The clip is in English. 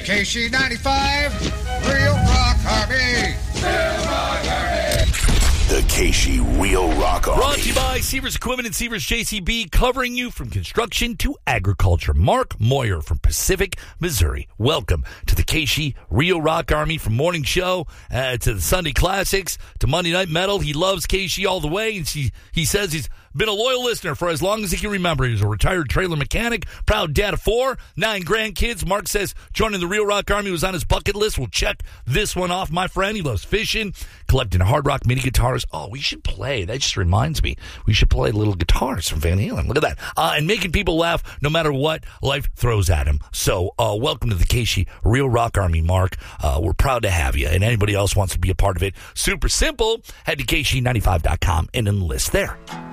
KC95, Real Rock Army. The KC Real Rock Army. Brought to you by Severs Equipment and Severs JCB, covering you from construction to agriculture. Mark Moyer from Pacific, Missouri. Welcome to the KC Real Rock Army. From morning show to the Sunday classics to Monday Night Metal. He loves KC all the way, and he says he's been a loyal listener for as long as he can remember. He's a retired trailer mechanic, proud dad of 4, 9 grandkids. Mark says joining the Real Rock Army was on his bucket list. We'll check this one off, my friend. He loves fishing, collecting hard rock mini guitars. Oh, we should play. That just reminds me. We should play little guitars from Van Halen. Look at that. And making people laugh no matter what life throws at him. So welcome to the KC Real Rock Army, Mark. We're proud to have you. And anybody else wants to be a part of it, super simple. Head to KC95.com and enlist there.